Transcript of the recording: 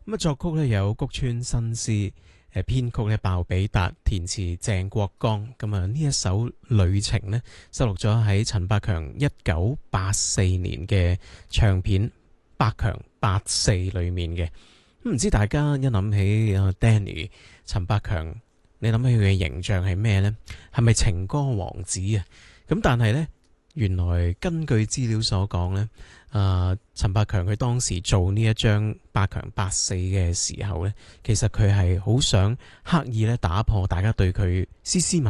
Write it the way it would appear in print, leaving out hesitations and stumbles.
咁啊，作曲咧有谷川新司，編曲咧鮑比達，填詞鄭國江。咁啊，呢一首旅程呢，收錄咗喺陳百強1984年嘅唱片《百強84》裏面嘅。咁唔知大家一諗起Danny 陳百強，你諗起佢嘅形象係咩呢？係咪情歌王子啊？咁但係呢，原來根據資料所講呢，陳百強佢當時做呢一張百強84嘅時候呢，其實佢係好想刻意咧打破大家對佢斯斯文